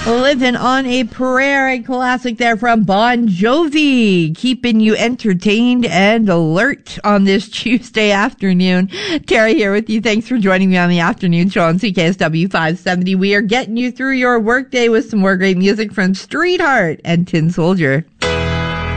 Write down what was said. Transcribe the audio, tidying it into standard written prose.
Living on a Prayer, a classic there from Bon Jovi, keeping you entertained and alert on this Tuesday afternoon. Terry here with you. Thanks for joining me on the afternoon show on CKSW 570. We are getting you through your workday with some more great music from Streetheart and Tin Soldier.